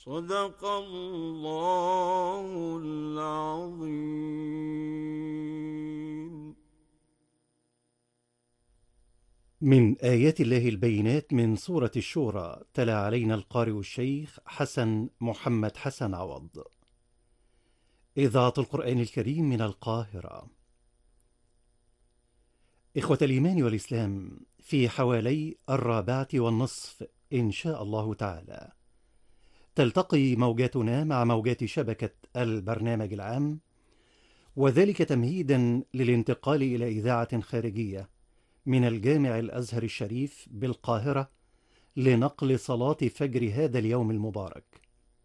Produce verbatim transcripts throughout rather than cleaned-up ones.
صدق الله العظيم. من آيات الله البينات من سورة الشورى، تلا علينا القارئ الشيخ حسن محمد حسن عوض. إذاعة القرآن الكريم من القاهرة. إخوة الإيمان والإسلام، في حوالي الرابعة والنصف إن شاء الله تعالى تلتقي موجاتنا مع موجات شبكة البرنامج العام، وذلك تمهيدا للانتقال إلى إذاعة خارجية من الجامع الأزهر الشريف بالقاهرة لنقل صلاة فجر هذا اليوم المبارك.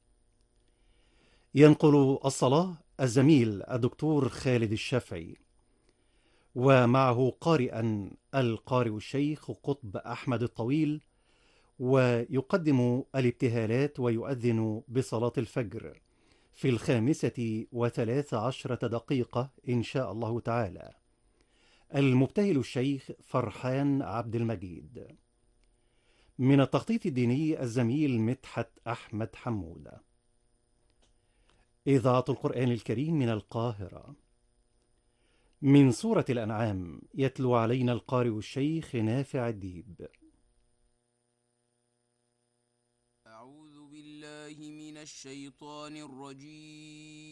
ينقل الصلاة الزميل الدكتور خالد الشافعي، ومعه قارئا القارئ الشيخ قطب أحمد الطويل، ويقدم الابتهالات ويؤذن بصلاة الفجر في الخامسة وثلاث عشرة دقيقة إن شاء الله تعالى المبتهل الشيخ فرحان عبد المجيد. من التخطيط الديني الزميل مدحت أحمد حمود. إذاعة القرآن الكريم من القاهرة. من سورة الأنعام يتلو علينا القارئ الشيخ نافع الديب. أعوذ بالله من الشيطان الرجيم.